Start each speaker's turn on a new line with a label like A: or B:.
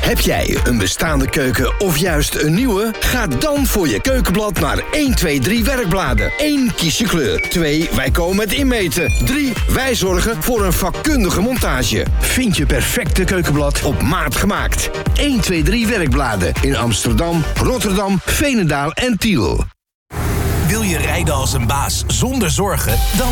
A: Heb jij een bestaande keuken of juist een nieuwe? Ga dan voor je keukenblad naar 1, 2, 3 werkbladen. 1, kies je kleur. 2, wij komen het inmeten. 3, wij zorgen voor een vakkundige montage. Vind je perfecte keukenblad op maat gemaakt. 1, 2, 3 werkbladen in Amsterdam, Rotterdam, Veenendaal en Tiel.
B: Wil je rijden als een baas zonder zorgen? Dan